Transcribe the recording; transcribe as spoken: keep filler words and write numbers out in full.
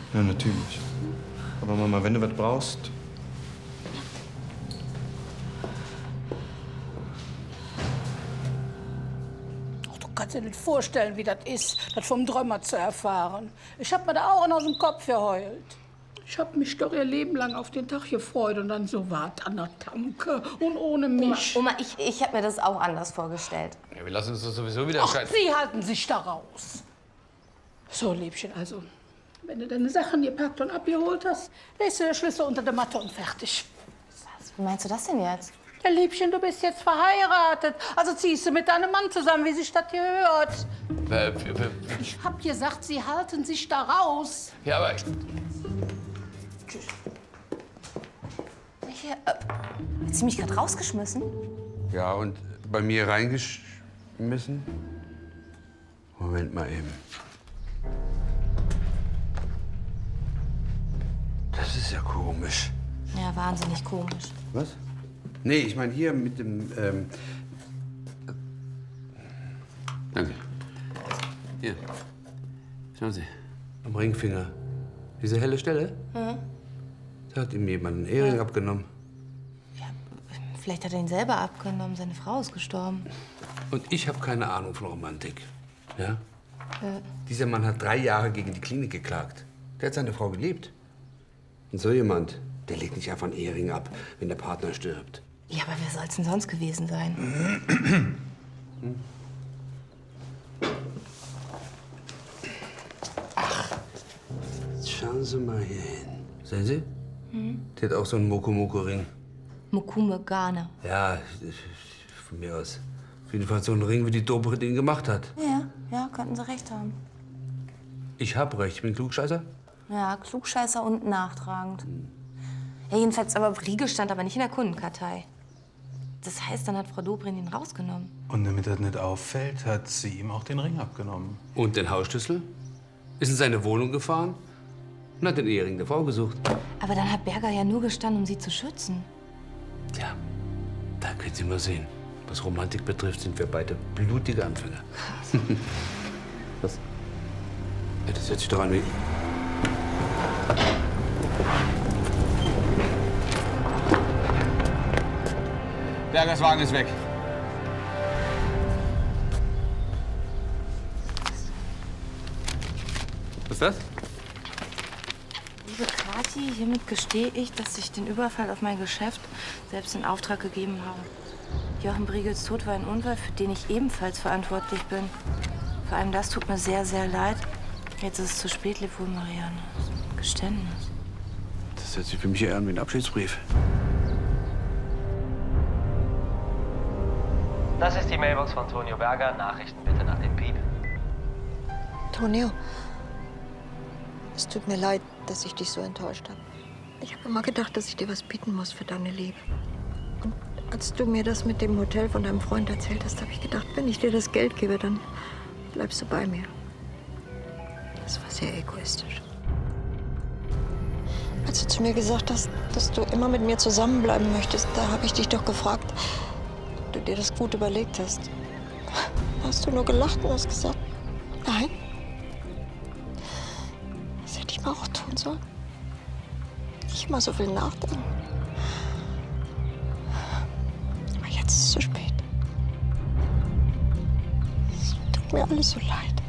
Ja, natürlich. Aber Mama, wenn du was brauchst... Ach, du kannst dir nicht vorstellen, wie das ist, das vom Drömer zu erfahren. Ich hab mir da Augen aus dem Kopf geheult. Ich hab mich doch ihr Leben lang auf den Tag gefreut und dann so wart an der Tanke und ohne mich. Oma, Oma ich, ich hab mir das auch anders vorgestellt. Ja, wir lassen uns das sowieso wieder Ach, scheiden. Sie halten sich da raus. So, Liebchen, also, wenn du deine Sachen gepackt und abgeholt hast, lässt du den Schlüssel unter der Matte und fertig. Was, wie meinst du das denn jetzt? Ja, Liebchen, du bist jetzt verheiratet. Also ziehst du mit deinem Mann zusammen, wie sich das gehört. Äh, äh, äh, Ich hab gesagt, Sie halten sich da raus. ja, aber... Tschüss. Hier, äh, hat sie mich gerade rausgeschmissen? Ja, und bei mir reingeschmissen? Moment mal eben. Das ist ja komisch. Ja, wahnsinnig komisch. Was? Nee, ich meine hier mit dem, ähm... Danke. Hier. Schauen Sie. Am Ringfinger. Diese helle Stelle? Mhm. Da hat ihm jemand einen Ehering ja. abgenommen. Ja, vielleicht hat er ihn selber abgenommen. Seine Frau ist gestorben. Und ich habe keine Ahnung von Romantik. Ja? Äh. Dieser Mann hat drei Jahre gegen die Klinik geklagt. Der hat seine Frau geliebt. Und so jemand, der legt nicht einfach einen Ehering ab, wenn der Partner stirbt. Ja, aber wer soll's denn sonst gewesen sein? Hm? Ach, schauen Sie mal hier hin. Sehen Sie? Hm? Der hat auch so einen Moko-Moko-Ring. Mokume Ghana. Ja, von mir aus. Auf jeden Fall so einen Ring, wie die Dobre den gemacht hat. Ja, ja, könnten Sie recht haben. Ich hab recht, ich bin Klugscheißer. Ja, Klugscheißer und nachtragend. Hm. Ja, jedenfalls, aber Riegel stand aber nicht in der Kundenkartei. Das heißt, dann hat Frau Dobrin ihn rausgenommen. Und damit das nicht auffällt, hat sie ihm auch den Ring abgenommen. Und den Hausschlüssel? Ist in seine Wohnung gefahren und hat den Ehering der Frau gesucht. Aber dann hat Berger ja nur gestanden, um sie zu schützen. Tja, da können Sie mal sehen. Was Romantik betrifft, sind wir beide blutige Anfänger. Was? Ja, das hört sich doch an wie... Bergers Wagen ist weg. Was ist das? Liebe Kathi, hiermit gestehe ich, dass ich den Überfall auf mein Geschäft selbst in Auftrag gegeben habe. Jochen Briegels Tod war ein Unfall, für den ich ebenfalls verantwortlich bin. Vor allem das tut mir sehr, sehr leid. Jetzt ist es zu spät, liebe Marianne. Geständnis. Das hört sich für mich eher an wie ein Abschiedsbrief. Das ist die Mailbox von Tonio Berger. Nachrichten bitte nach dem Piep. Tonio, es tut mir leid, dass ich dich so enttäuscht habe. Ich habe immer gedacht, dass ich dir was bieten muss für deine Liebe. Und als du mir das mit dem Hotel von deinem Freund erzählt hast, habe ich gedacht, wenn ich dir das Geld gebe, dann bleibst du bei mir. Das war sehr egoistisch. Als du zu mir gesagt hast, dass du immer mit mir zusammenbleiben möchtest, da habe ich dich doch gefragt, ob du dir das gut überlegt hast. Da hast du nur gelacht und hast gesagt, nein. Das hätte ich mal auch tun sollen. Nicht immer so viel nachdenken. Aber jetzt ist es zu spät. Es tut mir alles so leid.